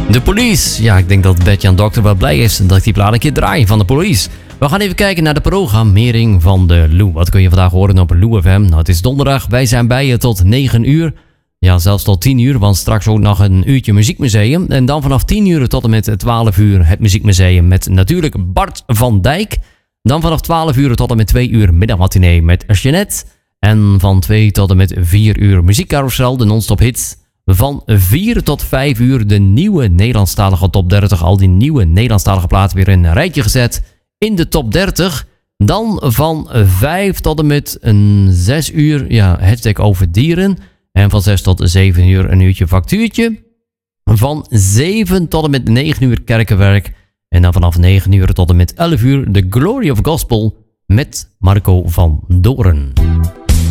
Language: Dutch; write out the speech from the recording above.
De Police. Ja, ik denk dat Bert-Jan Dokter wel blij is dat ik die plaat een keer draai van de Police. We gaan even kijken naar de programmering van de Lou. Wat kun je vandaag horen op Lou FM? Nou, het is donderdag. Wij zijn bij je tot 9 uur. Ja, zelfs tot 10 uur, want straks ook nog een uurtje muziekmuseum. En dan vanaf 10 uur tot en met 12 uur het muziekmuseum met natuurlijk Bart van Dijk. Dan vanaf 12 uur tot en met 2 uur middagmatinee met Jeanette. En van 2 tot en met 4 uur muziekcarousel, de non-stop hits. Van 4 tot 5 uur de nieuwe Nederlandstalige top 30. Al die nieuwe Nederlandstalige platen weer in een rijtje gezet in de top 30. Dan van 5 tot en met 6 uur, ja, hashtag over dieren. En van 6 tot 7 uur een uurtje factuurtje. Van 7 tot en met 9 uur kerkenwerk. En dan vanaf 9 uur tot en met 11 uur de Glory of Gospel met Marco van Doorn.